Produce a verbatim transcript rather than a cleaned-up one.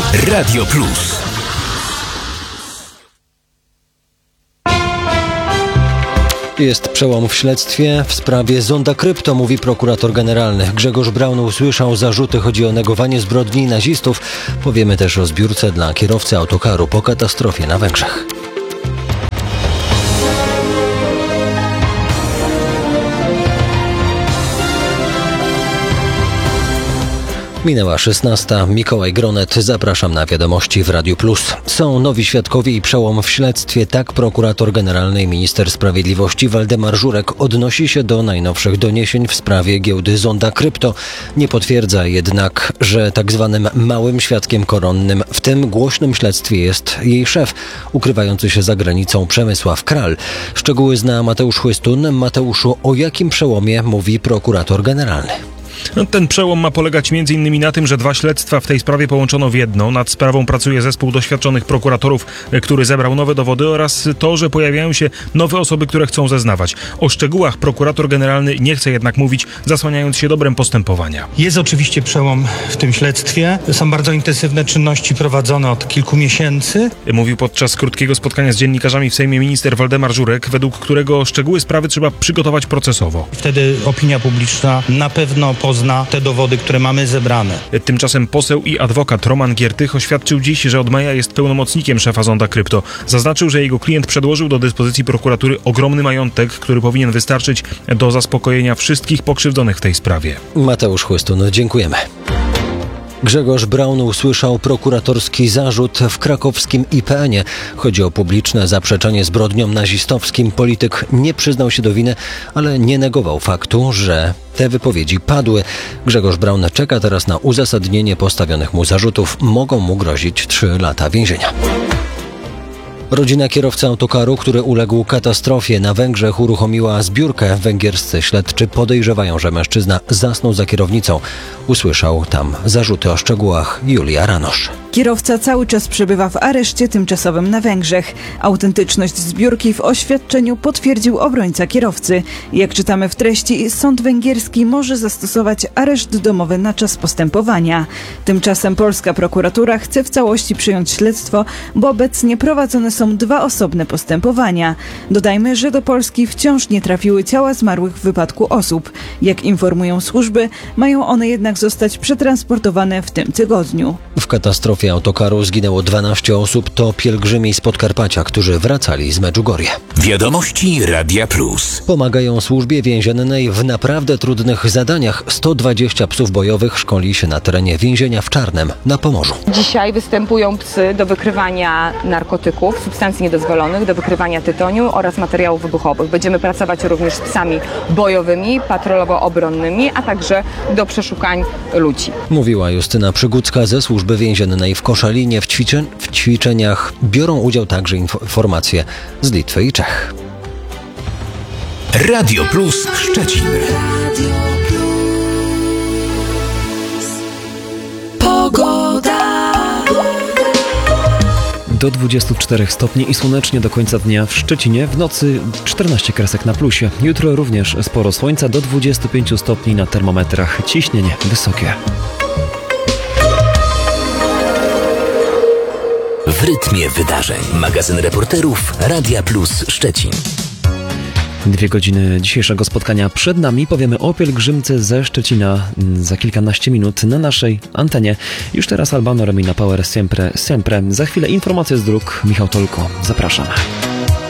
Radio Plus. Jest przełom w śledztwie w sprawie Zonda Krypto, mówi prokurator generalny. Grzegorz Braun usłyszał zarzuty, chodzi o negowanie zbrodni nazistów. Powiemy też o zbiórce dla kierowcy autokaru po katastrofie na Węgrzech. Minęła szesnasta. Mikołaj Gronet. Zapraszam na wiadomości w Radiu Plus. Są nowi świadkowie i przełom w śledztwie. Tak prokurator generalny i minister sprawiedliwości Waldemar Żurek odnosi się do najnowszych doniesień w sprawie giełdy Zonda Krypto. Nie potwierdza jednak, że tak zwanym małym świadkiem koronnym w tym głośnym śledztwie jest jej szef, ukrywający się za granicą Przemysław Kral. Szczegóły zna Mateusz Chłystun. Mateuszu, o jakim przełomie mówi prokurator generalny? No, ten przełom ma polegać między innymi na tym, że dwa śledztwa w tej sprawie połączono w jedno. Nad sprawą pracuje zespół doświadczonych prokuratorów, który zebrał nowe dowody, oraz to, że pojawiają się nowe osoby, które chcą zeznawać. O szczegółach prokurator generalny nie chce jednak mówić, zasłaniając się dobrem postępowania. Jest oczywiście przełom w tym śledztwie. Są bardzo intensywne czynności prowadzone od kilku miesięcy. Mówił podczas krótkiego spotkania z dziennikarzami w Sejmie minister Waldemar Żurek, według którego szczegóły sprawy trzeba przygotować procesowo. Wtedy opinia publiczna na pewno pozna te dowody, które mamy zebrane. Tymczasem poseł i adwokat Roman Giertych oświadczył dziś, że od maja jest pełnomocnikiem szefa Zonda Krypto. Zaznaczył, że jego klient przedłożył do dyspozycji prokuratury ogromny majątek, który powinien wystarczyć do zaspokojenia wszystkich pokrzywdzonych w tej sprawie. Mateusz Chłystun, dziękujemy. Grzegorz Braun usłyszał prokuratorski zarzut w krakowskim I P N-ie. Chodzi o publiczne zaprzeczenie zbrodniom nazistowskim. Polityk nie przyznał się do winy, ale nie negował faktu, że te wypowiedzi padły. Grzegorz Braun czeka teraz na uzasadnienie postawionych mu zarzutów. Mogą mu grozić trzy lata więzienia. Rodzina kierowcy autokaru, który uległ katastrofie na Węgrzech, uruchomiła zbiórkę. Węgierscy śledczy podejrzewają, że mężczyzna zasnął za kierownicą. Usłyszał tam zarzuty. O szczegółach Julia Ranosz. Kierowca cały czas przebywa w areszcie tymczasowym na Węgrzech. Autentyczność zbiórki w oświadczeniu potwierdził obrońca kierowcy. Jak czytamy w treści, sąd węgierski może zastosować areszt domowy na czas postępowania. Tymczasem polska prokuratura chce w całości przyjąć śledztwo, bo obecnie prowadzone są dwa osobne postępowania. Dodajmy, że do Polski wciąż nie trafiły ciała zmarłych w wypadku osób. Jak informują służby, mają one jednak zostać przetransportowane w tym tygodniu. W katastrofie autokaru zginęło dwanaście osób. To pielgrzymi z Podkarpacia, którzy wracali z Medjugorje. Wiadomości Radia Plus. Pomagają służbie więziennej w naprawdę trudnych zadaniach. sto dwadzieścia psów bojowych szkoli się na terenie więzienia w Czarnem na Pomorzu. Dzisiaj występują psy do wykrywania narkotyków, substancji niedozwolonych, do wykrywania tytoniu oraz materiałów wybuchowych. Będziemy pracować również z psami bojowymi, patrolowo-obronnymi, a także do przeszukań ludzi. Mówiła Justyna Przygódzka ze służby więziennej w Koszalinie. W, ćwiczeń, w ćwiczeniach biorą udział także informacje z Litwy i Czech. Radio Plus Szczecin. Pogoda. Do dwudziestu czterech stopni i słonecznie do końca dnia w Szczecinie. W nocy czternaście kresek na plusie. Jutro również sporo słońca, do dwudziestu pięciu stopni na termometrach. Ciśnienie wysokie. W rytmie wydarzeń. Magazyn reporterów Radia Plus Szczecin. Dwie godziny dzisiejszego spotkania przed nami. Powiemy o pielgrzymce ze Szczecina za kilkanaście minut na naszej antenie. Już teraz Albano Romina Power Sempre Sempre. Za chwilę informacje z dróg. Michał Tolko. Zapraszam.